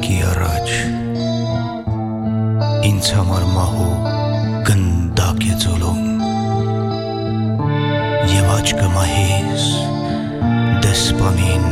կյանքի առաջ ինձ համար մահու գնդակ է ձոլում եւ աչքը մահիս դեսպանին